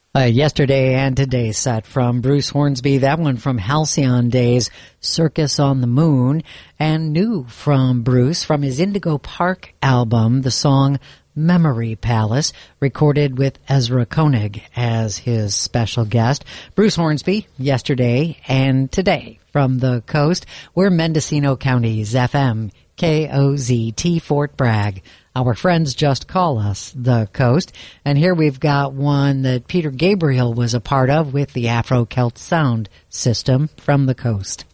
Yesterday and today's set from Bruce Hornsby, that one from Halcyon Days, Circus on the Moon, and new from Bruce from his Indigo Park album, the song Memory Palace, recorded with Ezra Koenig as his special guest. Bruce Hornsby, yesterday and today from the coast. We're Mendocino County's FM, KOZT Fort Bragg. Our friends just call us the coast. And here we've got one that Peter Gabriel was a part of with the Afro-Celt sound system from the coast.